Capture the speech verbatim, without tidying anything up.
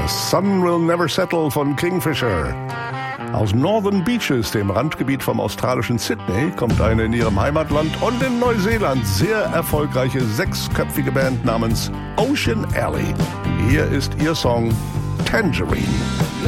Sun Will Never Settle von Kingfisher. Aus Northern Beaches, dem Randgebiet vom australischen Sydney, kommt eine in ihrem Heimatland und in Neuseeland sehr erfolgreiche sechsköpfige Band namens Ocean Alley. Hier ist ihr Song Tangerine.